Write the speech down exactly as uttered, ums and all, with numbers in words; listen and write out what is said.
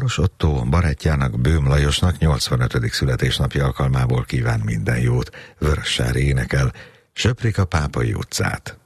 Boros Ottó barátjának, Böhm Lajosnak nyolcvanötödik születésnapja alkalmából kíván minden jót. Vörössári énekel, söprik a Pápai utcát.